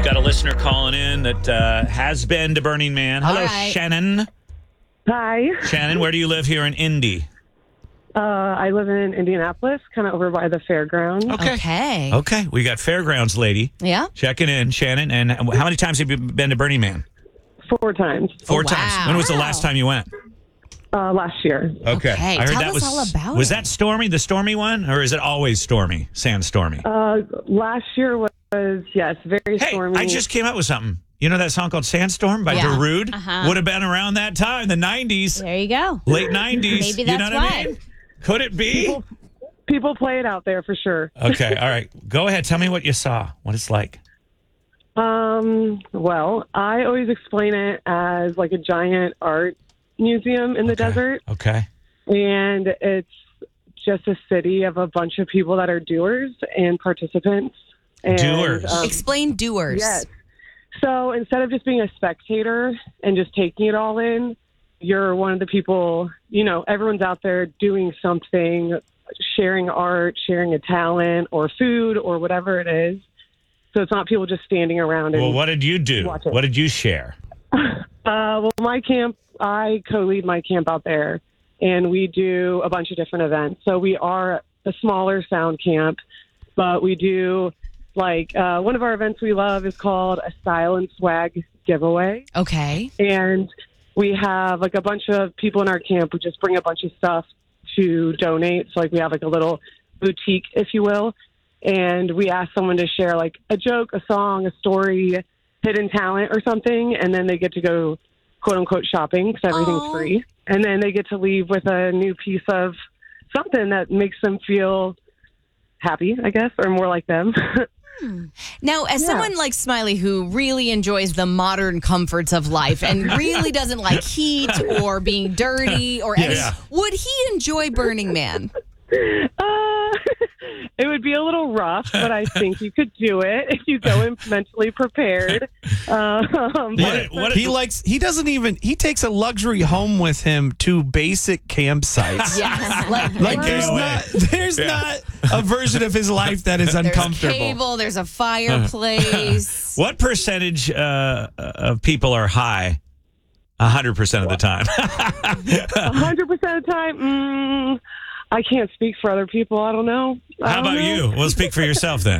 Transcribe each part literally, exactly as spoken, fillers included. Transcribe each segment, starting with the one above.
got a listener calling in that uh, has been to Burning Man. Hello, right. Shannon. Hi. Shannon, where do you live here in Indy? Uh, I live in Indianapolis, kind of over by the fairgrounds. Okay. Okay. Okay, we got Fairgrounds lady Yeah. checking in. Shannon, and how many times have you been to Burning Man? Four times. Four Oh, wow. times. When was the last time you went? Uh, last year. Okay. Okay, I heard tell that us was all about was it. that stormy, the stormy one, or is it always stormy, sandstormy? Uh, last year was, yes, very hey, stormy. I just came up with something. You know that song called Sandstorm by Yeah. Darude? Uh-huh. Would have been around that time, the nineties, There you go. late nineties. Maybe you know that's what why. I mean? Could it be? People, people play it out there for sure. Okay, all right. Go ahead. Tell me what you saw, what it's like. Um, well, I always explain it as like a giant art museum in the Okay. desert. Okay. And it's just a city of a bunch of people that are doers and participants. And, Doers. um, Explain doers. Yes. So instead of just being a spectator and just taking it all in, you're one of the people, you know, everyone's out there doing something, sharing art, sharing a talent or food or whatever it is. So it's not people just standing around and Well, what did you do? Watch it. What did you share? Uh, well, my camp, I co-lead my camp out there, and we do a bunch of different events. So we are a smaller sound camp, but we do, like, uh, one of our events we love is called a Style and Swag giveaway. Okay. And we have, like, a bunch of people in our camp who just bring a bunch of stuff to donate. So, like, we have, like, a little boutique, if you will. And we ask someone to share, like, a joke, a song, a story, hidden talent or something, and then they get to go quote-unquote shopping because everything's Aw. free. And then they get to leave with a new piece of something that makes them feel happy, I guess, or more like them. Now, as Yeah. someone like Smiley who really enjoys the modern comforts of life and really doesn't like heat or being dirty or any, Yeah. would he enjoy Burning Man? Uh, it would be a little rough, but I think you could do it if you go in mentally prepared. Um, What, what, He likes. He doesn't even. He takes a luxury home with him to basic campsites. Yes. Like, Like Okay, there's wait. not. There's Yeah. not a version of his life that is there's a uncomfortable. cable, there's a fireplace. what percentage uh, of people are high one hundred percent of the time? one hundred percent of the time, mm, I can't speak for other people. I don't know. I How don't about know. you? Well, speak for yourself then.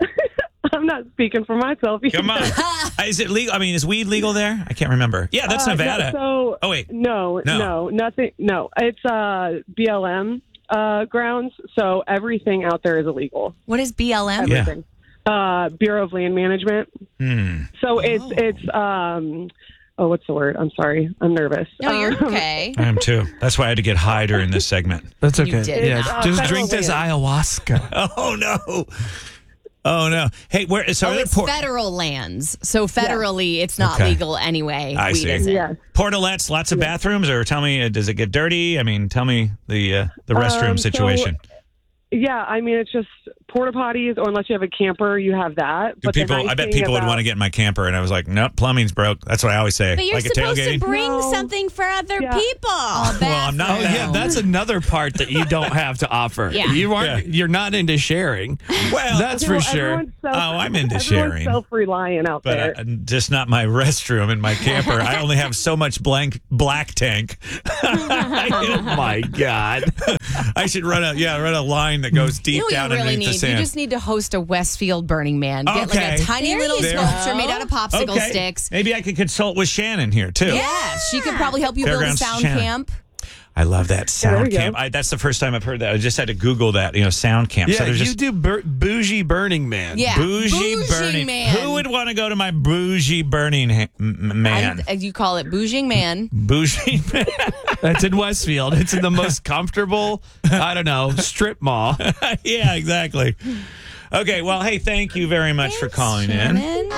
I'm not speaking for myself. Come on. Is it legal? I mean, is weed legal there? I can't remember. Yeah, that's Uh, Nevada. no, so, Oh, wait. No, No. no, nothing. No, it's uh, B L M uh, grounds. So everything out there is illegal. What is B L M? Yeah. Everything. Uh, Bureau of Land Management. Hmm. So it's it's um, oh, what's the word? I'm sorry, I'm nervous. No, you're Um, okay. I am too. That's why I had to get high during this segment. That's okay. You did yeah, not. just Uh, drink this federal ayahuasca. Oh, no. Oh, no. Hey, where? So Oh, are there it's port- federal lands. So federally, it's not Okay. legal anyway. I Weed see. isn't. Yes. portalettes, lots of bathrooms, or tell me, uh, does it get dirty? I mean, tell me the uh, the restroom Um, so- situation. Yeah, I mean it's just porta potties, or unless you have a camper, you have that. Do But the people? nice I bet thing people would about- want to get in my camper, and I was like, nope, plumbing's broke. That's what I always say. But you're like a supposed to tailgating. bring No. something for other Yeah. people. A Well, I'm not Oh that. yeah, that's another part that you don't have to offer. Yeah. You aren't. Yeah. You're not into sharing. Well, That's Okay, for well, sure. everyone's self- Oh, I'm into everyone's sharing. self-reliant out but there. uh, just not my restroom in my camper. I only have so much blank black tank. Oh my god. I should run a yeah run a line that goes deep You know what down you really underneath the need? sand. You just need to host a Westfield Burning Man. Get like Okay. a tiny There little you sculpture go. made out of popsicle okay. sticks. Maybe I could consult with Shannon here too. Yes, she could probably help you build a Fairgrounds sound Shannon. camp. I love that there sound you go. camp. I, that's the first time I've heard that. I just had to Google that. You know, sound camp. Yeah, so there's you just do bur- bougie Burning Man. Yeah, bougie, burning. man. Who would want to go to my bougie burning ha- m- man? I, you call it bouging man. Bougie man. That's in Westfield. It's in the most comfortable, I don't know, strip mall. Yeah, exactly. Okay, well, hey, thank you very much for calling in. Shannon.